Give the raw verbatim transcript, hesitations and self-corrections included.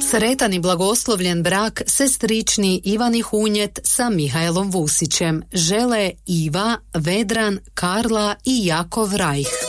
Sretan i blagoslovljen brak sestrični Ivani Hunjet sa Mihajlom Vusićem žele Iva, Vedran, Karla i Jakov Rajh.